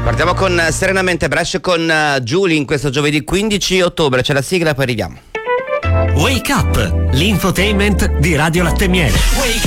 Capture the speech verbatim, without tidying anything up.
Partiamo con Serenamente Brescia con uh, Giulia in questo giovedì quindici ottobre. C'è la sigla, poi arriviamo. Wake Up, l'infotainment di Radio Latte Miele. Wake